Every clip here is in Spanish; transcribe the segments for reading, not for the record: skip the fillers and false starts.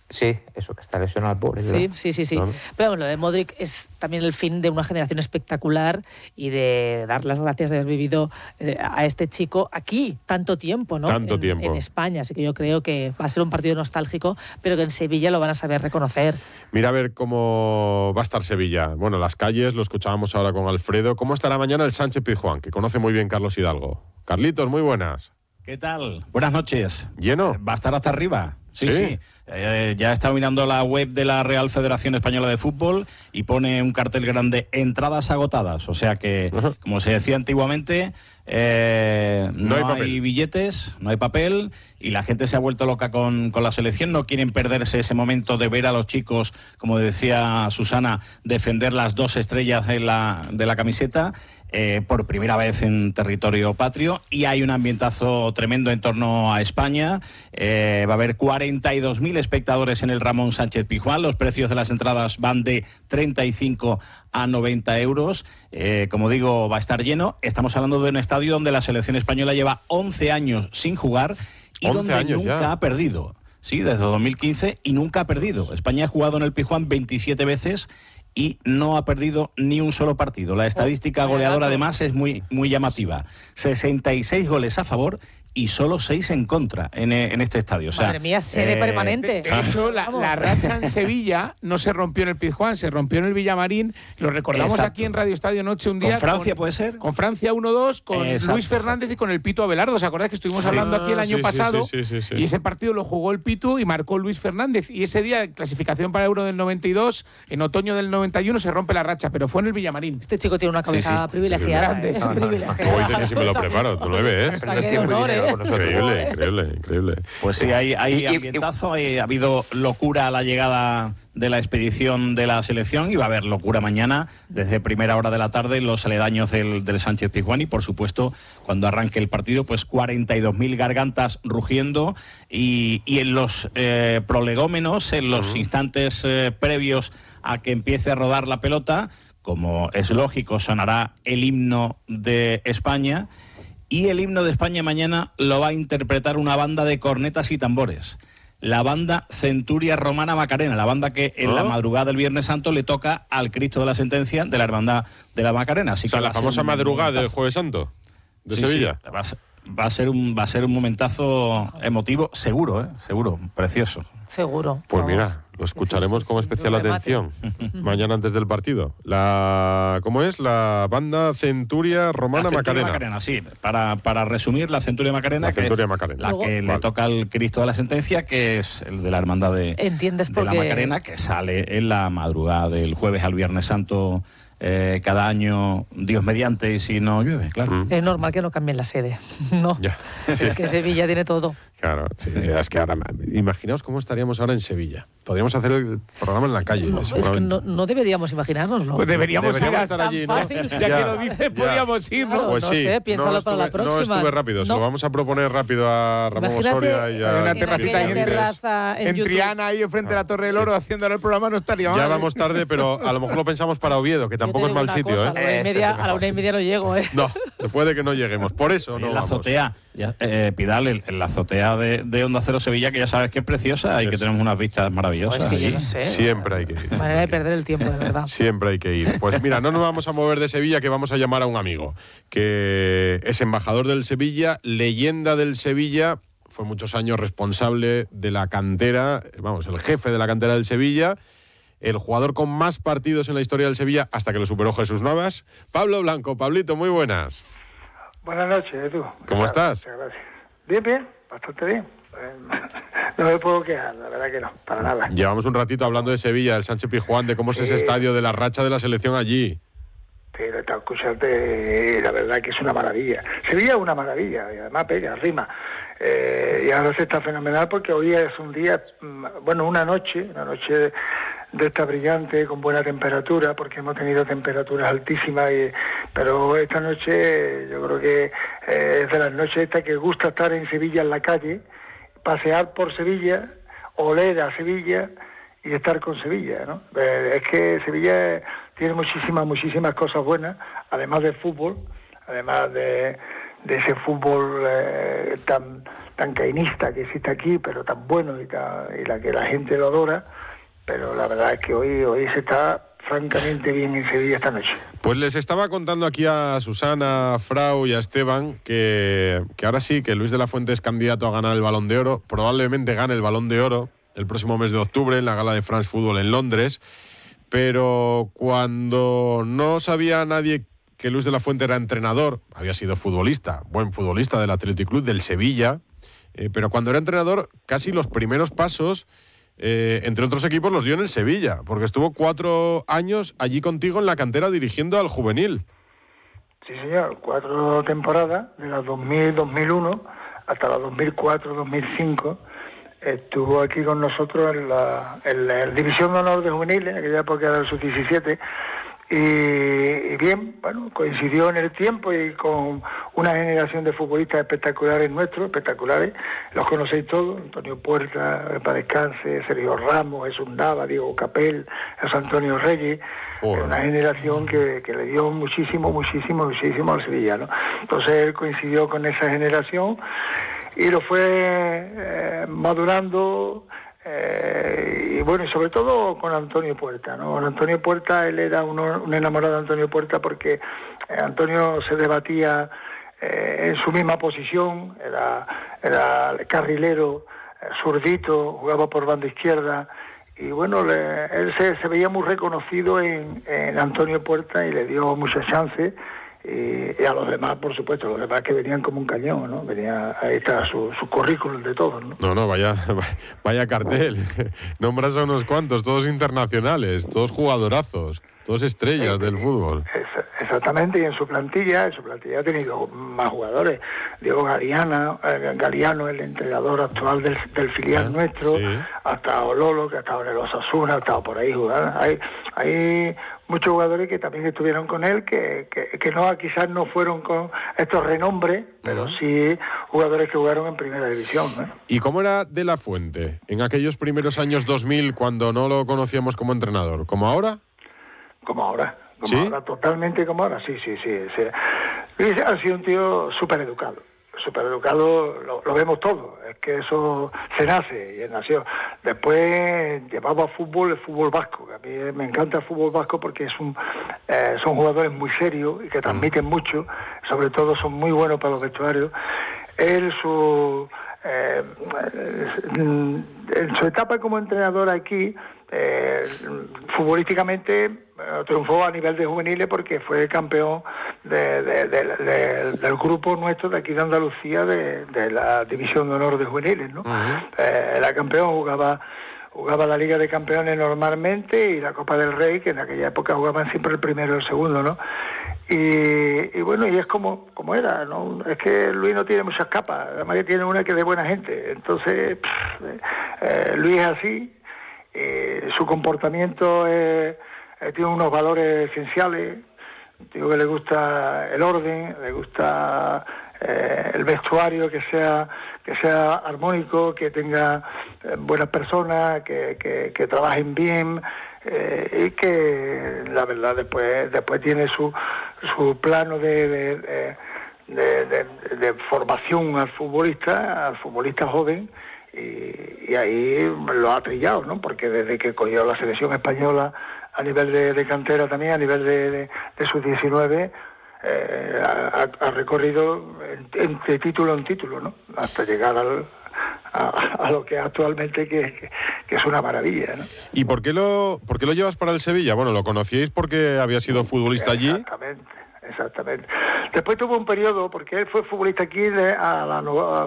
Sí, eso, que está lesionado el pobre. Sí. ¿No? Pero bueno, lo de Modric es también el fin de una generación espectacular y de dar las gracias de haber vivido a este chico aquí tanto tiempo, ¿no? En España. Así que yo creo que va a ser un partido nostálgico, pero que en Sevilla lo van a saber reconocer. Mira a ver cómo va a estar Sevilla. Bueno, las calles, lo escuchábamos ahora con Alfredo. ¿Cómo estará mañana el Sánchez-Pizjuán, que conoce muy bien Carlos Hidalgo? Carlitos, muy buenas. ¿Qué tal? Buenas noches. ¿Lleno? Va a estar hasta arriba. Sí. Ya he estado mirando la web de la Real Federación Española de Fútbol y pone un cartel grande: entradas agotadas. O sea que, como se decía antiguamente, no hay billetes, no hay papel, y la gente se ha vuelto loca con la selección. No quieren perderse ese momento de ver a los chicos, como decía Susana, defender las 2 estrellas de la camiseta. Por primera vez en territorio patrio, y hay un ambientazo tremendo en torno a España. Va a haber 42.000 espectadores en el Ramón Sánchez Pizjuán. Los precios de las entradas van de 35 a 90 euros. Como digo, va a estar lleno. Estamos hablando de un estadio donde la selección española lleva 11 años sin jugar y donde nunca ha perdido. Sí, desde 2015, y nunca ha perdido. España ha jugado en el Pizjuán 27 veces y no ha perdido ni un solo partido. La estadística goleadora, además, es muy, muy llamativa. 66 goles a favor y solo 6 en contra en este estadio. O sea, madre mía, sede permanente. De hecho, la racha en Sevilla no se rompió en el Pizjuán, se rompió en el Villamarín. Lo recordamos aquí en Radio Estadio Noche un día. ¿Con Francia puede ser? Con Francia 1-2, con Luis Fernández y con el Pito Abelardo. ¿Os acordáis que estuvimos hablando aquí el año pasado? Sí. Y ese partido lo jugó el Pito y marcó Luis Fernández. Y ese día, clasificación para el Euro del 92, en otoño del 91 se rompe la racha, pero fue en el Villamarín. Este chico tiene una cabeza privilegiada. Como dice que si me lo preparo, tú lo ves, Increíble. Pues sí, hay ambientazo, ha habido locura a la llegada de la expedición de la selección, y va a haber locura mañana desde primera hora de la tarde en los aledaños del Sánchez Pizjuán, y por supuesto cuando arranque el partido, pues 42.000 gargantas rugiendo, y en los prolegómenos, en los instantes previos a que empiece a rodar la pelota, como es lógico, sonará el himno de España. Y el himno de España mañana lo va a interpretar una banda de cornetas y tambores. La banda Centuria Romana Macarena, la banda que en la madrugada del Viernes Santo le toca al Cristo de la Sentencia de la Hermandad de la Macarena. Así que la famosa madrugada del Jueves Santo de Sevilla. Sí. Va a ser un momentazo emotivo, seguro, precioso. Seguro. Pues mira, lo escucharemos con especial atención mañana antes del partido. ¿Cómo es? La banda Centuria Romana Macarena. Sí, para resumir, la Centuria Macarena, que le toca al Cristo de la Sentencia, que es el de la Hermandad de la Macarena, que sale en la madrugada del jueves al Viernes Santo. Cada año, Dios mediante, y si no llueve, claro. Es normal que no cambien la sede, ¿no? Ya. Es que Sevilla tiene todo. Claro, sí, es que ahora, imaginaos cómo estaríamos ahora en Sevilla. Podríamos hacer el programa en la calle. Es que no deberíamos imaginárnoslo. Pues deberíamos estar allí, ¿no? Fácil. Ya que lo dices, podríamos ir, ¿no? Claro, pues no sí, sé, piénsalo para la próxima. No estuve rápido, se lo vamos a proponer rápido a Ramón Osoria y a... una terracita ahí en Triana, ahí enfrente de la Torre del Oro, haciéndole el programa, no estaría mal. Ya vamos tarde, pero a lo mejor lo pensamos para Oviedo, que tampoco es mal sitio, cosa, a la 1:30 no llego, No, puede que no lleguemos, por eso no en la azotea, Pidal, en la azotea de Onda Cero Sevilla, que ya sabes que es preciosa y que tenemos unas vistas maravillosas. Pues que yo no sé. Siempre hay que ir. Manera de perder el tiempo, de verdad. Siempre hay que ir. Pues mira, no nos vamos a mover de Sevilla, que vamos a llamar a un amigo que es embajador del Sevilla, leyenda del Sevilla, fue muchos años responsable de la cantera, el jefe de la cantera del Sevilla, el jugador con más partidos en la historia del Sevilla hasta que lo superó Jesús Navas. Pablo Blanco. Pablito, muy buenas. Buenas noches, tú. ¿Cómo estás? Muchas gracias. Bien, bastante bien. No me puedo quejar, la verdad que no, para nada. Llevamos un ratito hablando de Sevilla, del Sánchez Pizjuán, de cómo es ese estadio, de la racha de la selección allí. Pero escucharte, la verdad que es una maravilla. Sevilla es una maravilla, y además pega, rima. Y ahora se está fenomenal porque hoy es un día, una noche de esta brillante, con buena temperatura, porque hemos tenido temperaturas altísimas, pero esta noche yo creo que es de las noches estas que gusta estar en Sevilla, en la calle, pasear por Sevilla, oler a Sevilla y estar con Sevilla, ¿no? Es que Sevilla tiene muchísimas cosas buenas, además del fútbol, además de ese fútbol tan cainista que existe aquí, pero tan bueno y la que la gente lo adora. Pero la verdad es que hoy se está francamente bien en Sevilla esta noche. Pues les estaba contando aquí a Susana, a Frau y a Esteban que ahora sí, que Luis de la Fuente es candidato a ganar el Balón de Oro. Probablemente gane el Balón de Oro el próximo mes de octubre en la gala de France Football en Londres. Pero cuando no sabía nadie que Luis de la Fuente era entrenador, había sido futbolista, buen futbolista del Athletic Club, del Sevilla, pero cuando era entrenador casi los primeros pasos, entre otros equipos, los dio en el Sevilla, porque estuvo 4 años allí contigo en la cantera dirigiendo al juvenil. Sí, señor, 4 temporadas, de la 2000-2001 hasta la 2004-2005, estuvo aquí con nosotros en la División de Honor de Juveniles, en aquella época era el Sub-17, y bien, bueno, coincidió en el tiempo y con una generación de futbolistas espectaculares, los conocéis todos: Antonio Puerta, para descanse, Sergio Ramos, Jesús Nava, Diego Capel, José Antonio Reyes. Una generación que le dio muchísimo al Sevilla, ¿no? Entonces él coincidió con esa generación y lo fue madurando. Y bueno, y sobre todo con Antonio Puerta, ¿no? Con Antonio Puerta, él era un enamorado de Antonio Puerta, porque Antonio se debatía en su misma posición, era carrilero, zurdito, jugaba por banda izquierda, y bueno, él se veía muy reconocido en Antonio Puerta y le dio muchas chances. Y a los demás, por supuesto, los demás que venían como un cañón, ¿no? Ahí está su currículum de todos, ¿no? No, vaya cartel. Nombras a unos cuantos, todos internacionales, todos jugadorazos, todos estrellas del fútbol. Exactamente, y en su plantilla ha tenido más jugadores. Diego Galeano, el entrenador actual del filial nuestro, sí. Hasta Ololo, que ha estado en el Osasuna, ha estado por ahí jugando. Hay muchos jugadores que también estuvieron con él, que no, quizás no fueron con estos renombres, pero sí jugadores que jugaron en primera división, ¿eh? ¿Y cómo era De la Fuente en aquellos primeros años 2000, cuando no lo conocíamos como entrenador? ¿Como ahora? Como ahora. ¿Sí? Ahora, totalmente como ahora, sí. Luis ha sido un tío súper educado, lo vemos todos, es que eso se nace, y él nació. Después llevaba el fútbol vasco, a mí me encanta el fútbol vasco porque son jugadores muy serios y que transmiten mucho, sobre todo son muy buenos para los vestuarios. Él, en su etapa como entrenador aquí, futbolísticamente triunfó a nivel de juveniles porque fue campeón del grupo nuestro de aquí de Andalucía, de la División de Honor de Juveniles, ¿no? Era campeón, jugaba la Liga de Campeones normalmente y la Copa del Rey, que en aquella época jugaban siempre el primero y el segundo, ¿no? Y bueno, y es como era, ¿no? Es que Luis no tiene muchas capas, además que tiene una que es de buena gente. Entonces, Luis es así, su comportamiento tiene unos valores esenciales. Digo que le gusta el orden, le gusta el vestuario que sea armónico, que tenga buenas personas, que trabajen bien, y que la verdad después tiene su plano de formación al futbolista joven, y ahí lo ha trillado, ¿no? Porque desde que cogió la selección española a nivel de cantera también, a nivel de sub-19, ha recorrido de título en título, ¿no? Hasta llegar a lo que actualmente que es una maravilla, ¿no? ¿Y por qué lo llevas para el Sevilla? Bueno, lo conocíais porque había sido futbolista allí. Exactamente. Después tuvo un periodo, porque él fue futbolista aquí a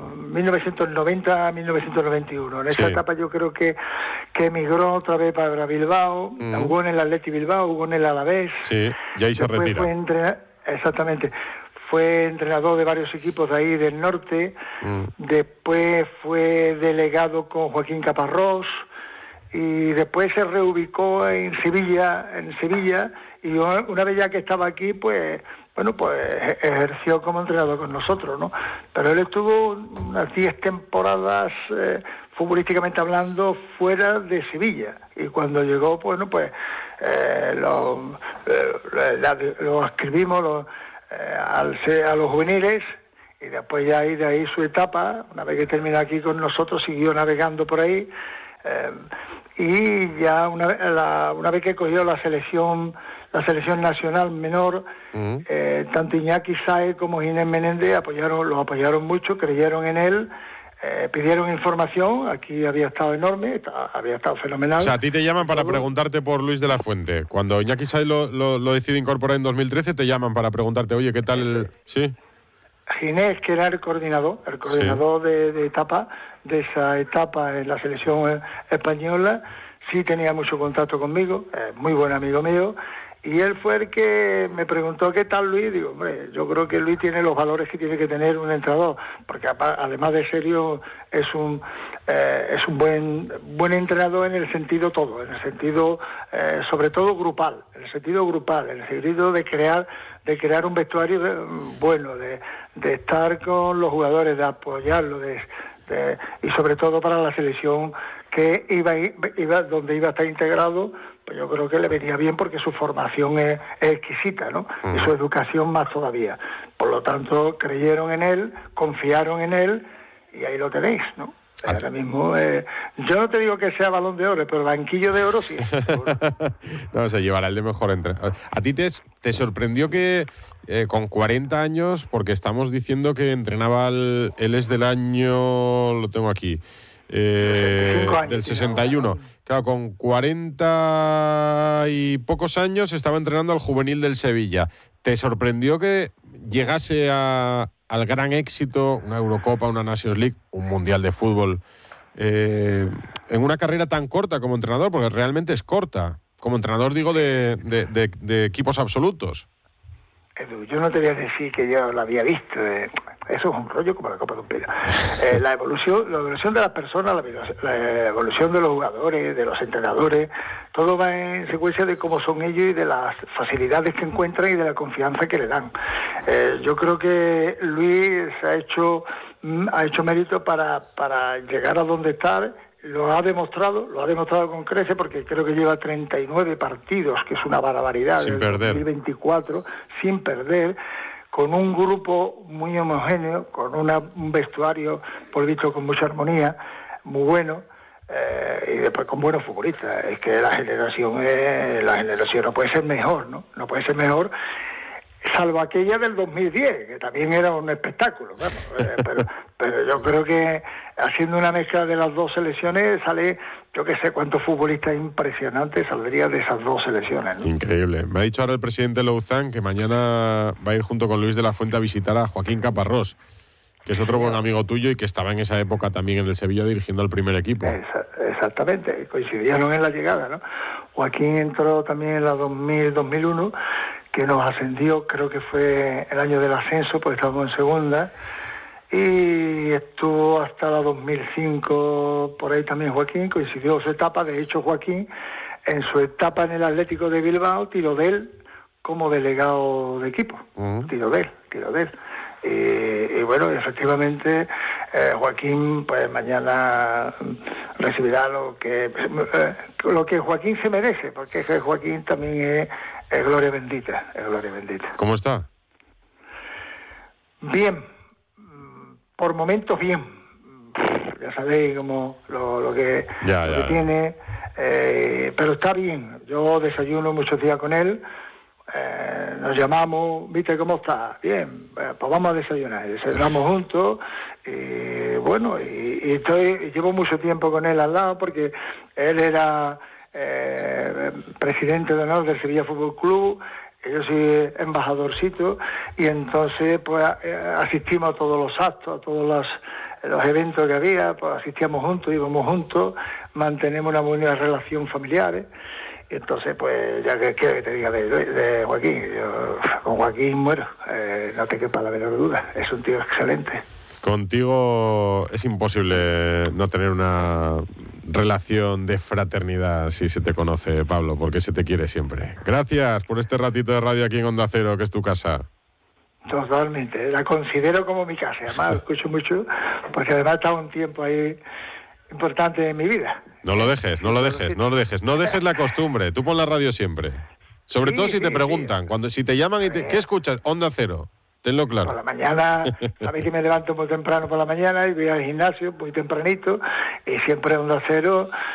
1990 a 1991. En esa etapa yo creo que emigró otra vez para Bilbao, jugó en el Athletic Bilbao, jugó en el Alavés. Sí, y ahí se retira. Exactamente. Fue entrenador de varios equipos de ahí del norte. Después fue delegado con Joaquín Caparrós. Y después se reubicó en Sevilla, y una vez ya que estaba aquí, pues ejerció como entrenador con nosotros, ¿no? Pero él estuvo unas 10 temporadas, futbolísticamente hablando, fuera de Sevilla, y cuando llegó, lo ascribimos a los juveniles, y después ya de ahí su etapa, una vez que terminó aquí con nosotros, siguió navegando por ahí, y ya una vez que cogió la selección nacional menor, tanto Iñaki Sáez como Ginés Menéndez lo apoyaron mucho, creyeron en él, pidieron información, aquí había estado enorme, había estado fenomenal. O sea, a ti te llaman para preguntarte por Luis de la Fuente. Cuando Iñaki Sáez lo decide incorporar en 2013, te llaman para preguntarte, oye, ¿qué tal? ¿Sí? Ginés, que era el coordinador de etapa, de esa etapa en la selección española, sí tenía mucho contacto conmigo, muy buen amigo mío, y él fue el que me preguntó qué tal Luis. Digo, hombre, yo creo que Luis tiene los valores que tiene que tener un entrenador, porque además de serio es un buen entrenador en el sentido todo, en el sentido sobre todo grupal, en el sentido de crear un vestuario bueno, de estar con los jugadores, de apoyarlos, y sobre todo para la selección que donde iba a estar integrado, pues yo creo que le venía bien porque su formación es exquisita, ¿no? Y su educación más todavía. Por lo tanto, creyeron en él, confiaron en él, y ahí lo tenéis, ¿no? Ahora mismo, yo no te digo que sea Balón de Oro, pero banquillo de oro sí. No, se llevará el de mejor entrenador. ¿A ti te sorprendió que con 40 años, porque estamos diciendo que entrenaba él es del año, lo tengo aquí, del 61. Claro, con 40 y pocos años estaba entrenando al juvenil del Sevilla. ¿Te sorprendió que llegase al gran éxito, una Eurocopa, una Nations League, un Mundial de Fútbol, en una carrera tan corta como entrenador? Porque realmente es corta. Como entrenador, digo, de equipos absolutos. Edu, yo no te voy a decir que yo lo había visto. Eso es un rollo como la copa de un pelo. La evolución de las personas, la evolución de los jugadores, de los entrenadores, todo va en secuencia de cómo son ellos y de las facilidades que encuentran y de la confianza que le dan. Yo creo que Luis ha hecho mérito para llegar a donde está. Lo ha demostrado con creces, porque creo que lleva 39 partidos, que es una barbaridad, sin perder, 2024, sin perder, con un grupo muy homogéneo, con un vestuario, por visto, con mucha armonía, muy bueno, y después con buenos futbolistas. Es que la generación no puede ser mejor, ¿no? No puede ser mejor, salvo aquella del 2010, que también era un espectáculo, pero yo creo que haciendo una mezcla de las dos selecciones sale, yo que sé cuántos futbolistas impresionantes saldrían de esas dos selecciones, ¿no? Increíble. Me ha dicho ahora el presidente Louzán que mañana va a ir junto con Luis de la Fuente a visitar a Joaquín Caparrós, que es otro buen amigo tuyo y que estaba en esa época también en el Sevilla dirigiendo al primer equipo. Exactamente, coincidieron en la llegada, ¿no? Joaquín entró también en la 2000-2001, que nos ascendió, creo que fue el año del ascenso, pues estábamos en segunda, y estuvo hasta la 2005 por ahí también Joaquín, coincidió su etapa. De hecho, Joaquín, en su etapa en el Atlético de Bilbao, tiró de él como delegado de equipo, tiró de él. Y bueno, efectivamente, Joaquín, pues mañana recibirá lo que Joaquín se merece, porque Joaquín también es gloria bendita, ¿Cómo está? Bien, por momentos bien. Ya sabéis cómo lo que tiene, pero está bien. Yo desayuno muchos días con él. Nos llamamos, ¿viste cómo está? Bien, pues vamos a desayunamos juntos, y bueno, y llevo mucho tiempo con él al lado, porque él era presidente de honor del Sevilla Fútbol Club, yo soy embajadorcito, y entonces pues asistimos a todos los actos, a todos los eventos que había, pues asistíamos juntos, íbamos juntos, mantenemos una buena relación familiar. Entonces, pues, ya que quiero que te diga de Joaquín, yo con Joaquín muero, no te quepa la menor duda, es un tío excelente. Contigo es imposible no tener una relación de fraternidad si se te conoce, Pablo, porque se te quiere siempre. Gracias por este ratito de radio aquí en Onda Cero, que es tu casa. Totalmente, la considero como mi casa, además lo escucho mucho, porque además está un tiempo ahí importante en mi vida. No lo dejes la costumbre. Tú pon la radio siempre. Sobre todo si te preguntan, si te llaman y ¿qué escuchas? Onda Cero. tenlo claro. Por la mañana, a mí que me levanto muy temprano por la mañana y voy al gimnasio muy tempranito, y siempre Onda Cero